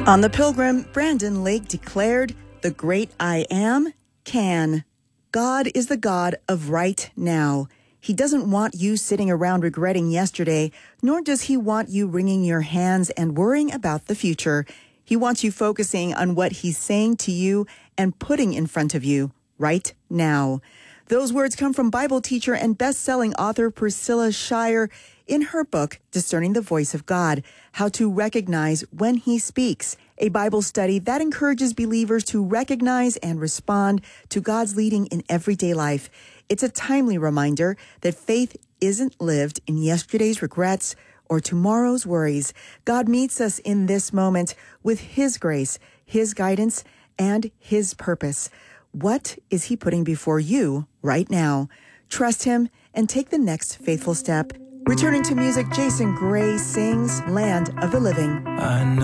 On the Pilgrim, Brandon Lake declared, "The great I am can." God is the God of right now. He doesn't want you sitting around regretting yesterday, nor does he want you wringing your hands and worrying about the future. He wants you focusing on what he's saying to you and putting in front of you right now. Those words come from Bible teacher and best-selling author Priscilla Shirer in her book, Discerning the Voice of God, How to Recognize When He Speaks, a Bible study that encourages believers to recognize and respond to God's leading in everyday life. It's a timely reminder that faith isn't lived in yesterday's regrets or tomorrow's worries. God meets us in this moment with His grace, His guidance, and His purpose. What is He putting before you right now? Trust Him and take the next faithful step. Returning to music, Jason Gray sings Land of the Living.